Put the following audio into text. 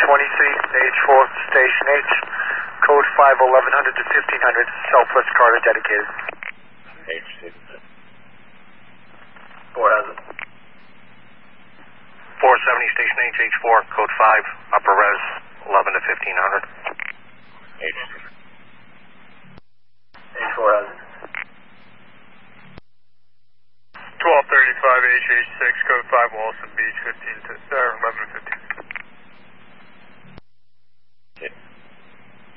H4, Station H, code 5, 1100 to 1500, Southwest corridor dedicated. H6. 4,000. 470, Station H, H4, code 5, upper res, 11 to 1500. H6. H4,000. 1235 HH6, code 5, Walson Beach, 11 to 15.